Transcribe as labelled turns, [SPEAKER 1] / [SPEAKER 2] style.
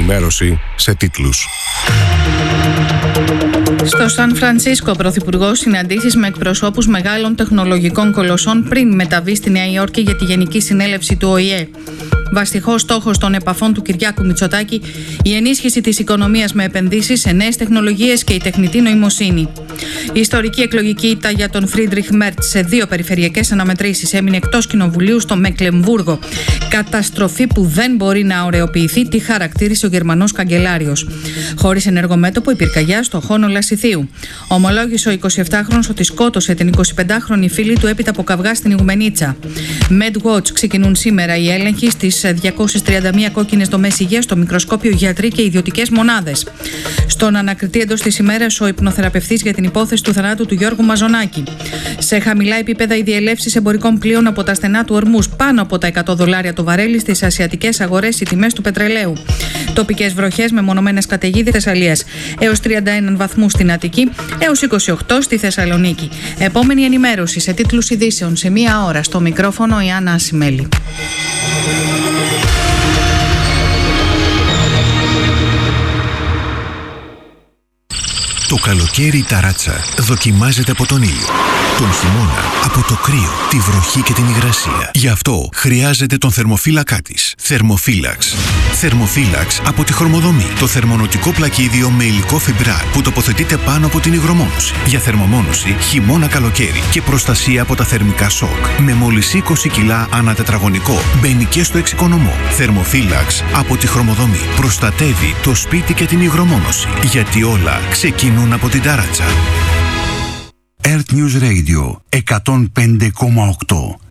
[SPEAKER 1] ενημέρωση σε τίτλους.
[SPEAKER 2] Στο Σαν Φρανσίσκο, ο Πρωθυπουργός συναντήσεις με εκπροσώπους μεγάλων τεχνολογικών κολοσσών πριν μεταβεί στη Νέα Υόρκη για τη Γενική Συνέλευση του ΟΗΕ. Βασικός στόχος των επαφών του Κυριάκου Μητσοτάκη, η ενίσχυση της οικονομίας με επενδύσεις σε νέες τεχνολογίες και η τεχνητή νοημοσύνη. Η ιστορική εκλογική ήττα για τον Φρίντριχ Μέρτς σε 2 περιφερειακές αναμετρήσεις έμεινε εκτός κοινοβουλίου στο Μεκλεμβούργο. Καταστροφή που δεν μπορεί να ωρεοποιηθεί, τη χαρακτήρισε ο Γερμανός καγκελάριος. Χωρίς ενεργό μέτωπο, η πυρκαγιά στο Χόνο Λασιθίου. Ομολόγησε ο 27χρονος ότι σκότωσε την 25χρονη φίλη του έπειτα από καυγά στην Ιγουμενίτσα. MedWatch ξεκινούν σήμερα οι έλεγχοι στις 231 κόκκινες δομές υγείας, στο μικροσκόπιο, γιατροί και ιδιωτικές μονάδες. Στον ανακριτή εντός της ημέρας, ο υπνοθεραπευτής για την υπόθεση του θανάτου του Γιώργου Μαζονάκη. Σε χαμηλά επίπεδα οι διελεύσεις εμπορικών πλοίων από τα στενά του Ορμούς, πάνω από τα $100 το βαρέλι στις ασιατικές αγορές, οι τιμές του πετρελαίου. Τοπικές βροχές με μονομένες καταιγίδες Θεσσαλίας, έως 31 βαθμούς στην Αττική, έως 28 στη Θεσσαλονίκη. Επόμενη ενημέρωση σε τίτλους ειδήσεων σε 1 ώρα. Στο μικρόφωνο η Άννα Ασημέλη.
[SPEAKER 3] Το καλοκαίρι η ταράτσα δοκιμάζεται από τον ήλιο. Τον χειμώνα από το κρύο, τη βροχή και την υγρασία. Γι' αυτό χρειάζεται τον θερμοφύλακά της. Θερμοφύλαξ. Θερμοφύλαξ από τη Χρωμοδομή. Το θερμονοτικό πλακίδιο με υλικό φιμπράρ που τοποθετείται πάνω από την υγρομόνωση. Για θερμομόνωση χειμώνα-καλοκαίρι και προστασία από τα θερμικά σοκ. Με μόλις 20 κιλά ανά τετραγωνικό. Μπαίνει και στο εξοικονομό. Θερμοφύλαξ από τη Χρωμοδομή. Προστατεύει το σπίτι και την υγρομόνωση. Γιατί όλα ξεκινούν από την ταράτσα. Earth News Radio 105,8.